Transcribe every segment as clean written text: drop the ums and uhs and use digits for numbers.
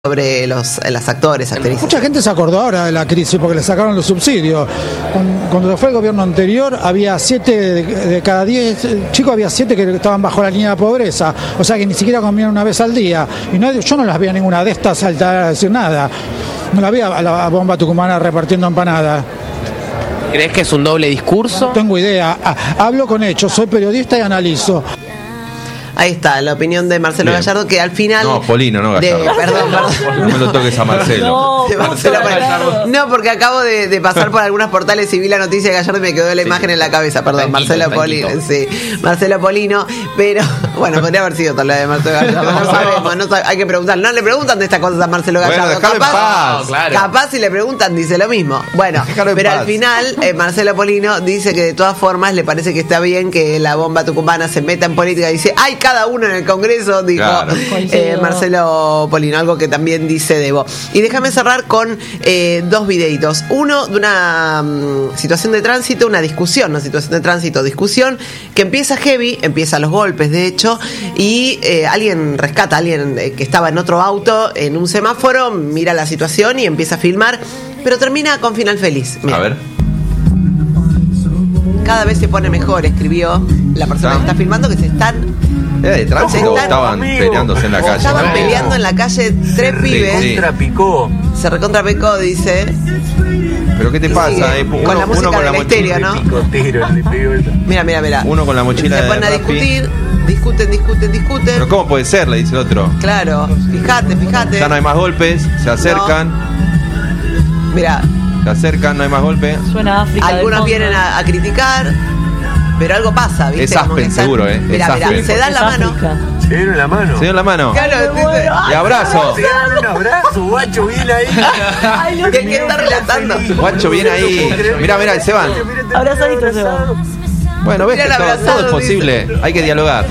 sobre los actores, actrices. Mucha gente se acordó ahora de la crisis porque le sacaron los subsidios. Cuando fue el gobierno anterior había 7 de cada 10 chicos, había 7 que estaban bajo la línea de pobreza, o sea que ni siquiera comían una vez al día. Y yo no las veía ninguna de estas saltar a decir nada. No la veía a la bomba tucumana repartiendo empanadas. ¿Crees que es un doble discurso? No tengo idea. Hablo con hechos, soy periodista y analizo. Ahí está, la opinión de Marcelo Gallardo, que al final... No, Polino, no Gallardo. Perdón. No me lo toques a Marcelo. No, porque acabo de pasar por algunos portales y vi la noticia de Gallardo y me quedó la imagen en la cabeza. Perdón, Marcelo Polino. Sí, Marcelo Polino. Pero, bueno, podría haber sido tal vez de Marcelo Gallardo. No sabemos, hay que preguntar. No le preguntan de estas cosas a Marcelo Gallardo. Bueno, capaz si le preguntan dice lo mismo. Bueno, pero al final Marcelo Polino dice que de todas formas le parece que está bien que la bomba tucumana se meta en política. Dice, hay cada uno en el Congreso, dijo Marcelo Polino, algo que también dice Debo. Y déjame cerrar con 2 videitos. Uno de una situación de tránsito, una discusión, discusión que empieza heavy, empieza a los golpes, de hecho, y alguien rescata a alguien que estaba en otro auto en un semáforo, mira la situación y empieza a filmar, pero termina con final feliz. Mira. A ver. Cada vez se pone mejor, escribió la persona que está filmando, que se están... ¿Era de tránsito o estaban peleándose en la calle? Estaban peleando en la calle 3 pibes. Se recontrapicó, dice. ¿Pero qué te pasa? Con la música del estéreo, ¿no? Mira. Uno con la mochila de... Se ponen a discutir, discuten. ¿Pero cómo puede ser? Le dice el otro. Claro, fíjate. Ya no hay más golpes, se acercan. No. Mira. Se acercan, no hay más golpes. Suena África. Algunos vienen a criticar. Pero algo pasa, ¿viste? Es Aspen, seguro, Mira, se dan la mano. ¿Se dieron la mano? Se dieron la mano. Claro, y abrazo. Se dieron un abrazo, guacho, viene ahí. ¿Qué está relatando? Guacho, viene ahí. Mirá, se van. Abrazadito se van. Bueno, ves que todo es posible. Hay que dialogar.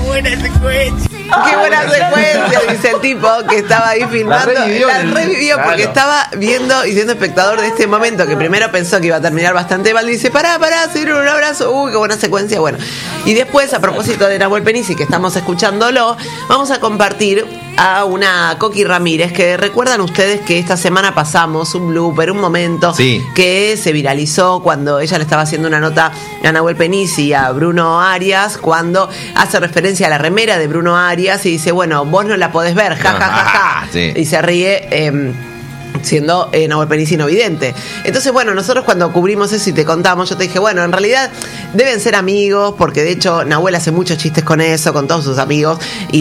Qué buena secuencia, dice el tipo que estaba ahí filmando. La revivió porque estaba viendo y siendo espectador de este momento, que primero pensó que iba a terminar bastante mal. Dice, pará, se dieron un abrazo. Qué buena secuencia. Bueno, y después, a propósito de Nahuel Penici, que estamos escuchándolo, vamos a compartir a una Coqui Ramírez, que recuerdan ustedes que esta semana pasamos un blooper, un momento que se viralizó cuando ella le estaba haciendo una nota a Nahuel Penici y a Bruno Arias, cuando hace referencia a la remera de Bruno Arias y dice, bueno, vos no la podés ver, ja. Y se ríe siendo Nahuel Penici no vidente. Entonces, bueno, nosotros cuando cubrimos eso y te contamos, yo te dije, bueno, en realidad deben ser amigos, porque de hecho Nahuel hace muchos chistes con eso, con todos sus amigos,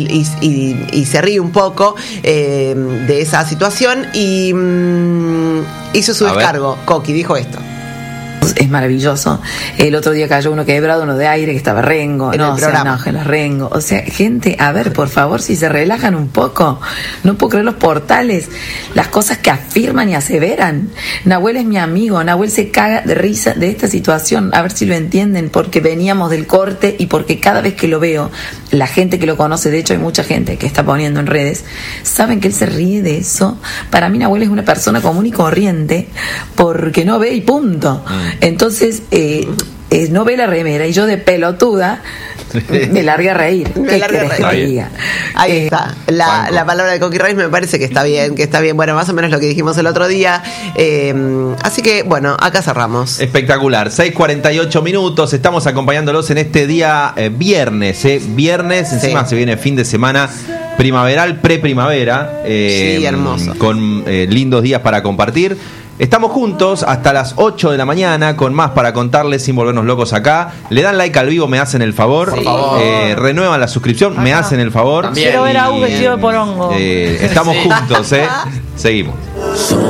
y se ríe un poco de esa situación y hizo su descargo. Coqui dijo esto. Es maravilloso. El otro día cayó uno quebrado, uno de aire, que estaba Rengo. Rengo. O sea, gente, a ver, por favor, si se relajan un poco. No puedo creer los portales, las cosas que afirman y aseveran. Nahuel es mi amigo. Nahuel se caga de risa de esta situación. A ver si lo entienden, porque veníamos del corte y porque cada vez que lo veo, la gente que lo conoce, de hecho hay mucha gente que está poniendo en redes, saben que él se ríe de eso. Para mí Nahuel es una persona común y corriente, porque no ve y punto. Entonces no ve la remera y yo de pelotuda me largué a reír. Ahí está. La palabra de Coqui Ramírez me parece que está bien. Bueno, más o menos lo que dijimos el otro día. Así que, bueno, acá cerramos. Espectacular. 6:48 minutos. Estamos acompañándolos en este día viernes. Viernes, encima se viene fin de semana primaveral, preprimavera. Hermoso. Con lindos días para compartir. Estamos juntos hasta las 8 de la mañana con más para contarles sin volvernos locos acá. Le dan like al vivo, me hacen el favor. Renuevan la suscripción, me hacen el favor. Quiero ver a un vestido de porongo. Estamos juntos, seguimos.